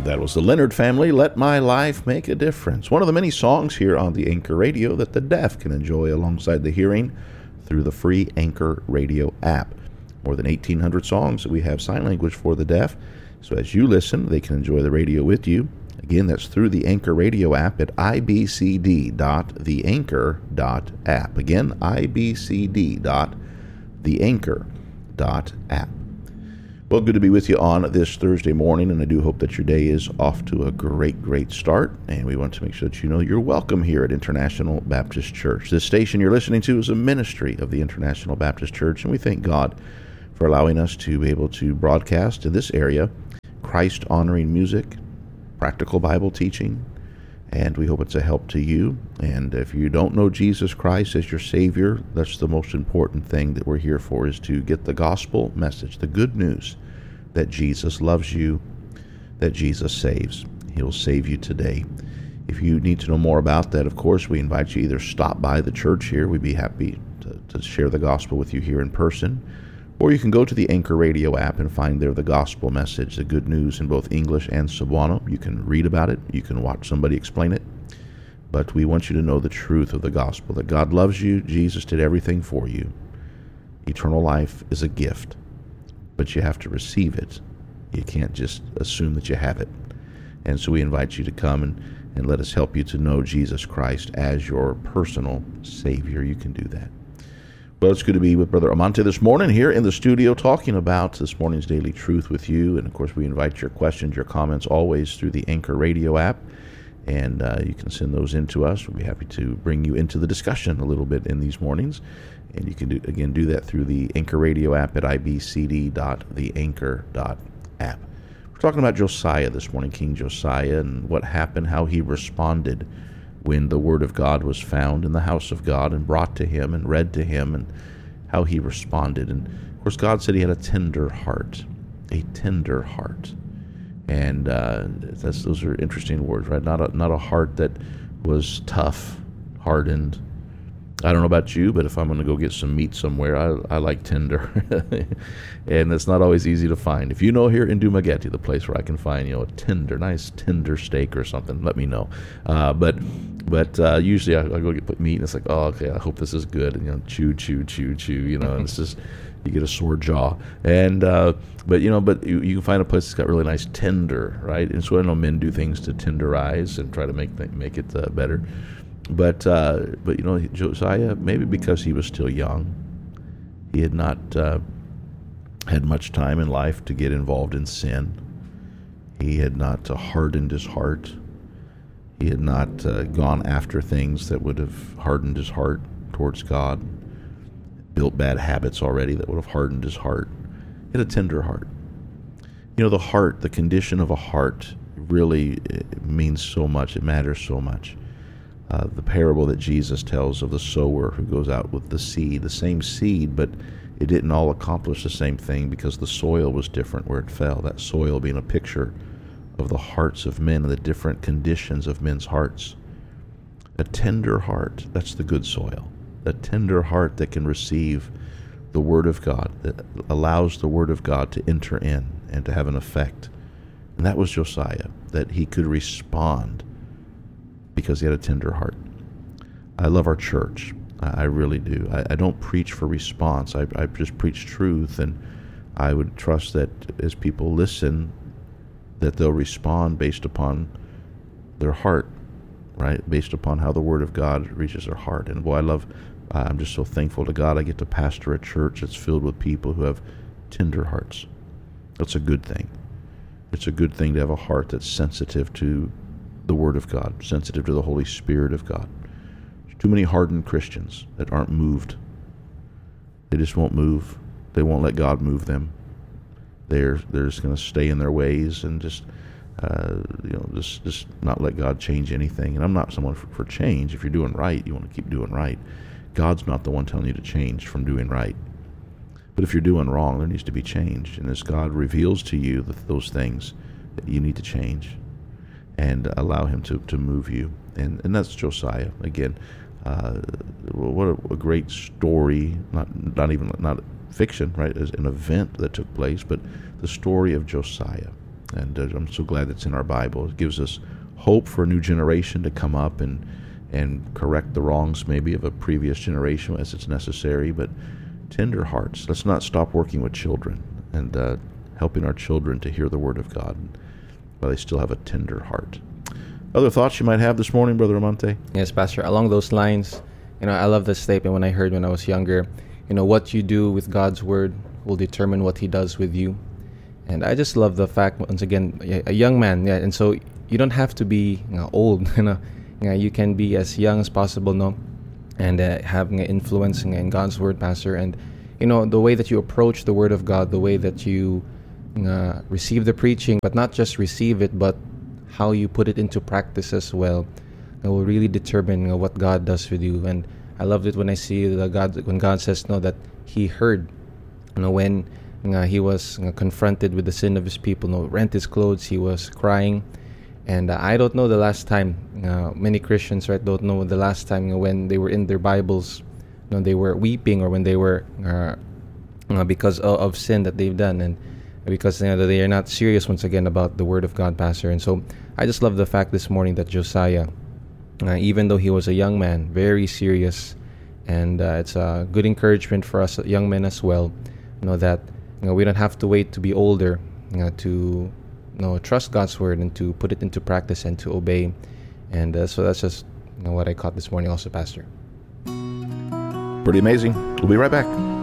That was the Leonard Family, Let My Life Make a Difference. One of the many songs here on the Anchor Radio that the deaf can enjoy alongside the hearing through the free Anchor Radio app. More than 1,800 songs that we have sign language for the deaf. So as you listen, they can enjoy the radio with you. Again, that's through the Anchor Radio app at ibcd.theanchor.app. Again, ibcd.theanchor.app. Well, good to be with you on this Thursday morning, and I do hope that your day is off to a great start. And we want to make sure that you know you're welcome here at International Baptist Church. This station you're listening to is a ministry of the International Baptist Church, and we thank God for allowing us to be able to broadcast in this area Christ-honoring music, practical Bible teaching, and we hope it's a help to you. And if you don't know Jesus Christ as your Savior, that's the most important thing that we're here for, is to get the gospel message, the good news that Jesus loves you, that Jesus saves. He'll save you today. If you need to know more about that, of course, we invite you either stop by the church here. We'd be happy to share the gospel with you here in person. Or you can go to the Anchor Radio app and find there the gospel message, the good news in both English and Cebuano. You can read about it. You can watch somebody explain it. But we want you to know the truth of the gospel, that God loves you. Jesus did everything for you. Eternal life is a gift, but you have to receive it. You can't just assume that you have it. And so we invite you to come and let us help you to know Jesus Christ as your personal Savior. You can do that. Well, it's good to be with Brother Amante this morning here in the studio talking about this morning's daily truth with you. And, of course, we invite your questions, your comments always through the Anchor Radio app. And you can send those in to us. We'll be happy to bring you into the discussion a little bit in these mornings. And you can, do that through the Anchor Radio app at ibcd.theanchor.app. We're talking about Josiah this morning, King Josiah, and what happened, how he responded when the Word of God was found in the house of God and brought to him and read to him, and how he responded. And, of course, God said he had a tender heart, a tender heart. And those are interesting words, right? Not a heart that was tough, hardened. I don't know about you, but if I'm going to go get some meat somewhere, I like tender. And it's not always easy to find. If you know here in Dumaguete, the place where I can find, a nice tender steak or something, let me know. But usually I go get meat, and it's like, oh, okay, I hope this is good. And, chew, and it's just, you get a sore jaw. And, but you can find a place that's got really nice tender, right? And so I know men do things to tenderize and try to make it better. But Josiah, maybe because he was still young, he had not had much time in life to get involved in sin. He had not hardened his heart. He had not gone after things that would have hardened his heart towards God, built bad habits already that would have hardened his heart. He had a tender heart. The heart, the condition of a heart, really means so much. It matters so much. The parable that Jesus tells of the sower who goes out with the seed, the same seed, but it didn't all accomplish the same thing because the soil was different where it fell, that soil being a picture of the hearts of men and the different conditions of men's hearts. A tender heart, that's the good soil. A tender heart that can receive the Word of God, that allows the Word of God to enter in and to have an effect. And that was Josiah, that he could respond because he had a tender heart. I love our church. I really do. I don't preach for response. I just preach truth, and I would trust that as people listen, that they'll respond based upon their heart, right? Based upon how the Word of God reaches their heart. And boy, I'm just so thankful to God I get to pastor a church that's filled with people who have tender hearts. That's a good thing. It's a good thing to have a heart that's sensitive to the Word of God, sensitive to the Holy Spirit of God. There's too many hardened Christians that aren't moved. They just won't move. They won't let God move them. They're just going to stay in their ways and just not let God change anything. And I'm not someone for change. If you're doing right, you want to keep doing right. God's not the one telling you to change from doing right. But if you're doing wrong, there needs to be change. And as God reveals to you those things, that you need to change and allow him to move you. And that's Josiah. Again, what a great story, not fiction, right, as an event that took place, but the story of Josiah. And I'm so glad it's in our Bible. It gives us hope for a new generation to come up and correct the wrongs maybe of a previous generation as it's necessary, but tender hearts. Let's not stop working with children and helping our children to hear the Word of God while they still have a tender heart. Other thoughts you might have this morning, Brother Amante? Yes, Pastor. Along those lines, I love this statement when I heard when I was younger. What you do with God's Word will determine what He does with you. And I just love the fact, once again, a young man, and so you don't have to be old, you can be as young as possible, no, and having an influence in God's Word, Pastor. And the way that you approach the Word of God, the way that you receive the preaching, but not just receive it, but how you put it into practice as well, it will really determine what God does with you. And I loved it when I see when God says that He heard, when He was confronted with the sin of His people, rent His clothes, He was crying. And I don't know the last time, many Christians don't know the last time when they were in their Bibles, they were weeping, or when they were because of sin that they've done, and because they are not serious once again about the Word of God, Pastor. And so I just love the fact this morning that Josiah, even though he was a young man, very serious, and it's a good encouragement for us young men as well, that we don't have to wait to be older to trust God's Word and to put it into practice and to obey. And so that's just what I caught this morning also, Pastor. Pretty amazing. We'll be right back.